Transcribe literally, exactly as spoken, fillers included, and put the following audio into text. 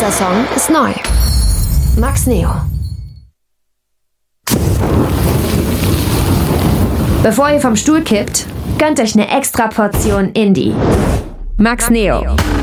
Nächster Song ist neu. Max Neo. Bevor ihr vom Stuhl kippt, gönnt euch eine extra Portion Indie. Max Neo.